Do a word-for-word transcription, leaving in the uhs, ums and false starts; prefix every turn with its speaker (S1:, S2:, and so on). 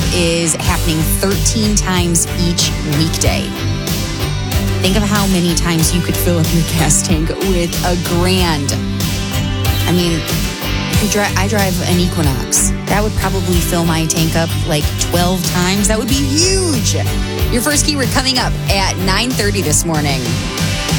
S1: is happening thirteen times each weekday. Think of how many times you could fill up your gas tank with a grand. I mean, I drive an Equinox. That would probably fill my tank up like twelve times. That would be huge. Your first keyword coming up at nine thirty this morning.